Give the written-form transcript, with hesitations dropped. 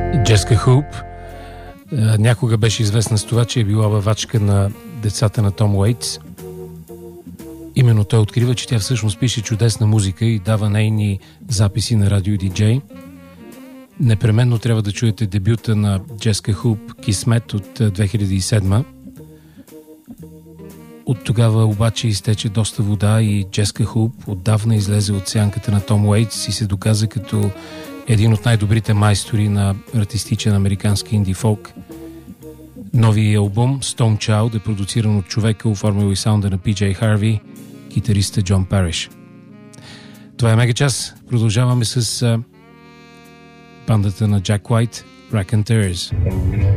Джеска Хуп някога беше известна с това, че е била въвачка на децата на Том Уейтс. Именно той открива, че тя всъщност пише чудесна музика и дава нейни записи на радио диджей. Непременно трябва да чуете дебюта на Джеска Хуп "Кисмет" от 2007. От тогава обаче изтече доста вода и Джеска Хуп отдавна излезе от сянката на Том Уейтс и се доказа като един от най-добрите майстори на артистичен американски инди фолк. Новият албум Stone Child е продуциран от човека, оформил и саунда на Пи-Джей Харви, китариста Джон Париш. Това е Мегачас. Продължаваме с бандата на Джак Уайт, Raconteurs.